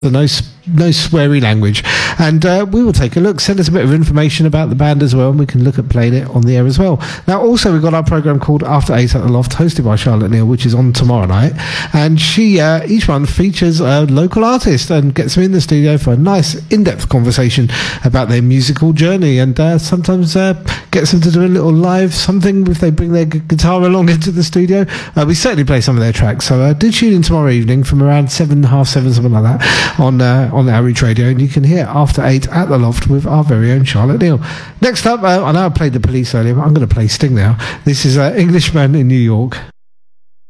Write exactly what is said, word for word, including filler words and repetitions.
no, no sweary language. And uh, we will take a look. Send us a bit of information about the band as well, and we can look at playing it on the air as well. Now, also, we've got our programme called After Eight at the Loft, hosted by Charlotte Neal, which is on tomorrow night. And she, uh, each month, features a local artist and gets them in the studio for a nice, in-depth conversation about their musical journey, and uh, sometimes uh, gets them to do a little live something if they bring their gu- guitar along into the studio. Uh, we certainly play some of their tracks. So uh, do tune in tomorrow evening from around seven, half seven, something like that, on uh, on Outreach Radio, and you can hear After Eight at the Loft with our very own Charlotte Neal. Next up, uh, I know I played The Police earlier, but I'm going to play Sting now. This is uh, Englishman in New York.